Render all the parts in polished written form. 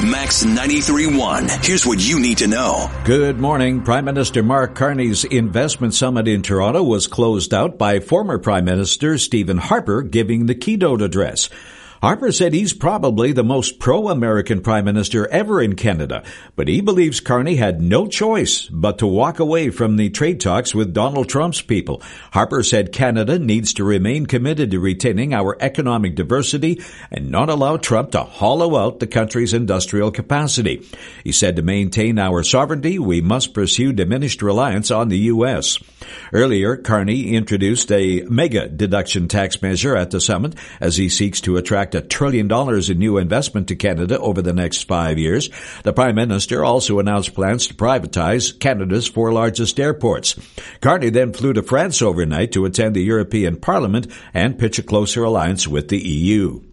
Max 93.1. Here's what you need to know. Good morning. Prime Minister Mark Carney's investment summit in Toronto was closed out by former Prime Minister Stephen Harper giving the keynote address. Harper said he's probably the most pro-American prime minister ever in Canada, but he believes Carney had no choice but to walk away from the trade talks with Donald Trump's people. Harper said Canada needs to remain committed to retaining our economic diversity and not allow Trump to hollow out the country's industrial capacity. He said to maintain our sovereignty, we must pursue diminished reliance on the U.S. Earlier, Carney introduced a mega deduction tax measure at the summit as he seeks to attract $1 trillion in new investment to Canada over the next 5 years. The Prime Minister also announced plans to privatize Canada's 4 largest airports. Carney then flew to France overnight to attend the European Parliament and pitch a closer alliance with the EU.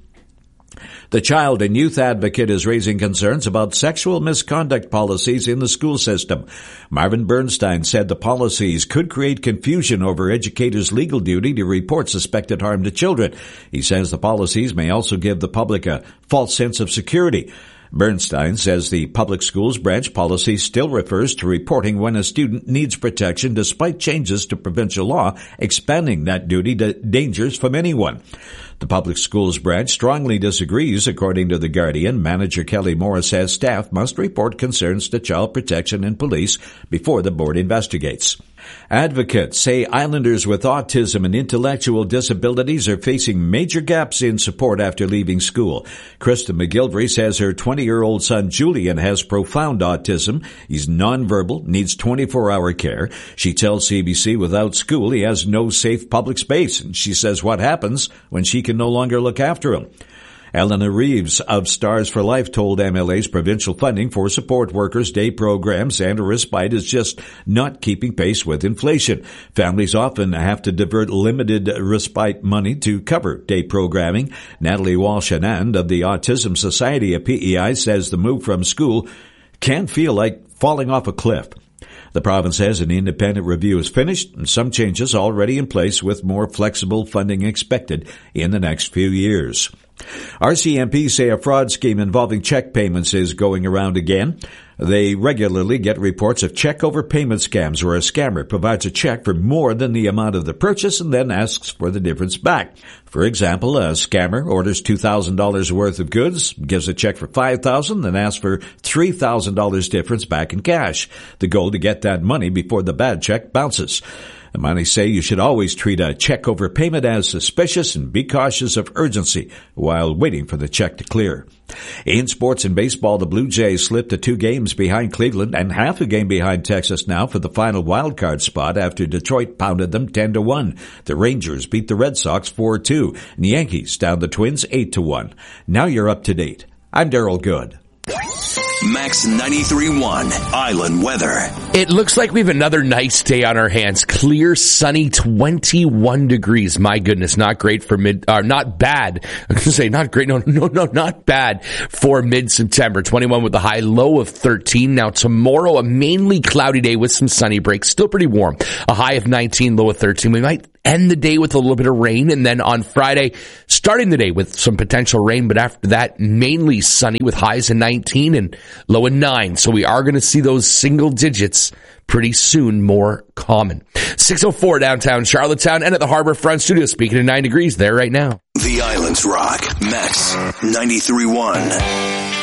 The child and youth advocate is raising concerns about sexual misconduct policies in the school system. Marvin Bernstein said the policies could create confusion over educators' legal duty to report suspected harm to children. He says the policies may also give the public a false sense of security. Bernstein says the public schools branch policy still refers to reporting when a student needs protection despite changes to provincial law expanding that duty to dangers from anyone. The public schools branch strongly disagrees. According to The Guardian, manager Kelly Morris says staff must report concerns to child protection and police before the board investigates. Advocates say islanders with autism and intellectual disabilities are facing major gaps in support after leaving school. Krista McGilvery says her 20-year-old son Julian has profound autism. He's nonverbal, needs 24-hour care. She tells CBC without school he has no safe public space, and she says what happens when she can no longer look after him. Eleanor Reeves of Stars for Life told MLA's provincial funding for support workers, day programs, and a respite is just not keeping pace with inflation. Families often have to divert limited respite money to cover day programming. Natalie Walsh-Anand of the Autism Society of PEI says the move from school can feel like falling off a cliff. The province says an independent review is finished and some changes already in place with more flexible funding expected in the next few years. RCMP say a fraud scheme involving check payments is going around again. They regularly get reports of check overpayment scams where a scammer provides a check for more than the amount of the purchase and then asks for the difference back. For example, a scammer orders $2,000 worth of goods, gives a check for $5,000, then asks for $3,000 difference back in cash. The goal to get that money before the bad check bounces. The money say you should always treat a check overpayment as suspicious and be cautious of urgency while waiting for the check to clear. In sports and baseball, the Blue Jays slipped to 2 games behind Cleveland and half a game behind Texas now for the final wildcard spot after Detroit pounded them 10-1. The Rangers beat the Red Sox 4-2. And the Yankees downed the Twins 8-1. Now you're up to date. I'm Daryl Good. Max 93.1 Island Weather. It looks like we have another nice day on our hands. Clear, sunny, 21 degrees. My goodness, not great for not bad. I was going to say not great. No, not bad for mid-September. 21 with a high, low of 13. Now tomorrow, a mainly cloudy day with some sunny breaks. Still pretty warm. A high of 19, low of 13. We might end the day with a little bit of rain, and then on Friday, starting the day with some potential rain, but after that, mainly sunny with highs of 19 and low of 9. So we are going to see those single digits pretty soon more common. 6:04 downtown Charlottetown and at the Harbor Front Studio. Speaking of 9 degrees there right now. The Islands rock. Max 93.1.